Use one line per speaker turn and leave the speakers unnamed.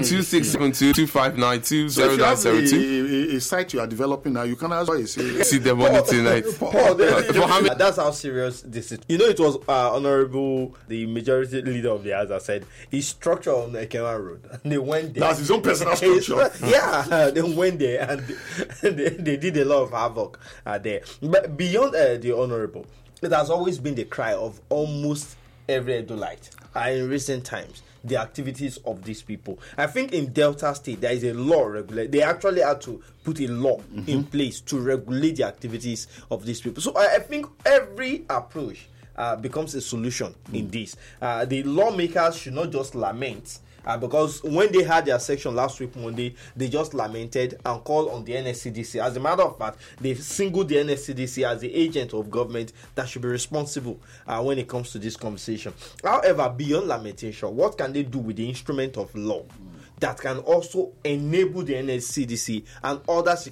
A site you are developing now, you can always
see the money tonight.
That's how serious this is. It was Honorable, the majority leader of the House, that said his structure on Ekema Road. And they went there.
That's his own personal structure.
Yeah, they went there and they did a lot of havoc there. But beyond the Honorable, it has always been the cry of almost every Edolite in recent times. The activities of these people. I think in Delta State there is a law regulate. They actually had to put a law in place to regulate the activities of these people. So I think every approach becomes a solution in this. The lawmakers should not just lament. Because when they had their section last week Monday, they just lamented and called on the NSCDC. As a matter of fact, they singled the NSCDC as the agent of government that should be responsible when it comes to this conversation. However, beyond lamentation, what can they do with the instrument of law that can also enable the NSCDC and other